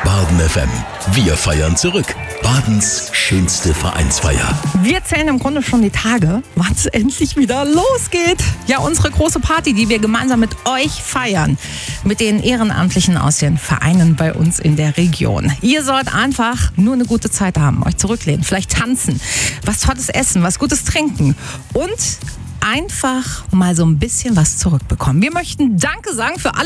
Baden FM. Wir feiern zurück. Badens schönste Vereinsfeier. Wir zählen im Grunde schon die Tage, wann es endlich wieder losgeht. Ja, unsere große Party, die wir gemeinsam mit euch feiern. Mit den Ehrenamtlichen aus den Vereinen bei uns in der Region. Ihr sollt einfach nur eine gute Zeit haben, euch zurücklehnen, vielleicht tanzen, was Tolles essen, was Gutes trinken und einfach mal so ein bisschen was zurückbekommen. Wir möchten Danke sagen für alle